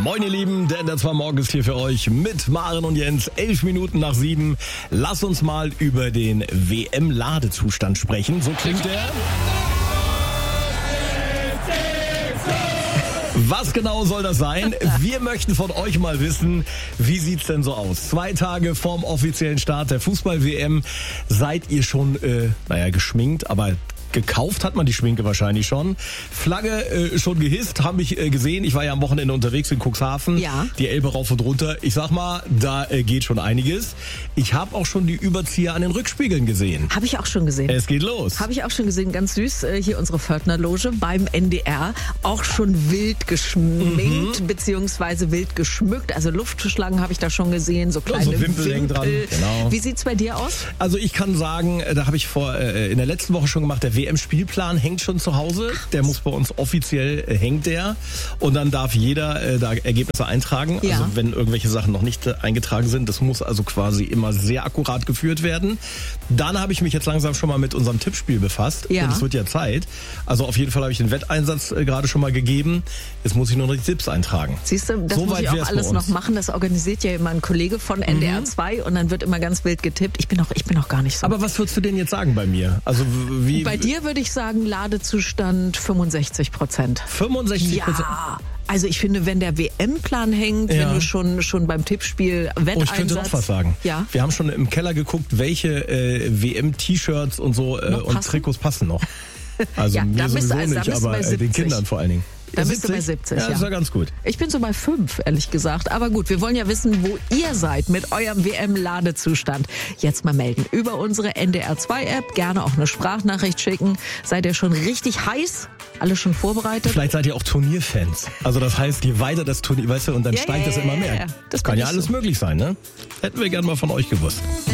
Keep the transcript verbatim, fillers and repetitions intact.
Moin ihr Lieben, der das war morgens hier für euch mit Maren und Jens. Elf Minuten nach sieben. Lass uns mal über den W M-Ladezustand sprechen. So klingt der. Was genau soll das sein? Wir möchten von euch mal wissen, wie sieht's denn so aus? Zwei Tage vorm offiziellen Start der Fußball-W M. Seid ihr schon, äh, naja, geschminkt, aber gekauft hat man die Schminke wahrscheinlich schon. Flagge äh, schon gehisst, habe ich äh, gesehen. Ich war ja am Wochenende unterwegs in Cuxhaven. Ja. Die Elbe rauf und runter. Ich sag mal, da äh, geht schon einiges. Ich habe auch schon die Überzieher an den Rückspiegeln gesehen. Habe ich auch schon gesehen. Es geht los. Habe ich auch schon gesehen, ganz süß. Äh, hier unsere Pförtnerloge beim N D R. Auch schon wild geschminkt, mhm. beziehungsweise wild geschmückt. Also Luftschlangen habe ich da schon gesehen, so kleine ja, so Wimpel hängen dran. Genau. Wie sieht's bei dir aus? Also ich kann sagen, da habe ich vor äh, in der letzten Woche schon gemacht, der W M-Spielplan hängt schon zu Hause. Der muss bei uns offiziell, äh, hängt der. Und dann darf jeder äh, da Ergebnisse eintragen. Ja. Also wenn irgendwelche Sachen noch nicht äh, eingetragen sind, das muss also quasi immer sehr akkurat geführt werden. Dann habe ich mich jetzt langsam schon mal mit unserem Tippspiel befasst. Ja. Und es wird ja Zeit. Also auf jeden Fall habe ich den Wetteinsatz äh, gerade schon mal gegeben. Jetzt muss ich nur noch die Tipps eintragen. Siehst du, das so muss ich auch alles noch machen. Das organisiert ja immer ein Kollege von N D R zwei mhm. und dann wird immer ganz wild getippt. Ich bin auch, ich bin auch gar nicht so. Aber was würdest du denn jetzt sagen bei mir? Also wie? Bei dir würde ich sagen, Ladezustand fünfundsechzig Prozent. fünfundsechzig Prozent? Ja. Also ich finde, wenn der W M-Plan hängt, ja. wenn du schon schon beim Tippspiel Wetteinsatz... Oh, ich könnte noch was sagen. Ja? Wir haben schon im Keller geguckt, welche äh, W M-T-Shirts und so äh, und Trikots passen noch. Also ja, mir sowieso also, nicht, aber äh, den Kindern vor allen Dingen. Da bist du bei siebzig, ja. Das ist ja ganz gut. Ich bin so bei fünf, ehrlich gesagt. Aber gut, wir wollen ja wissen, wo ihr seid mit eurem W M-Ladezustand. Jetzt mal melden über unsere N D R zwei App. Gerne auch eine Sprachnachricht schicken. Seid ihr schon richtig heiß? Alle schon vorbereitet? Vielleicht seid ihr auch Turnierfans. Also das heißt, je weiter das Turnier, weißt du, und dann ja, steigt ja, das immer mehr. Ja, ja. Das kann ja so. alles möglich sein, ne? Hätten wir gerne mal von euch gewusst.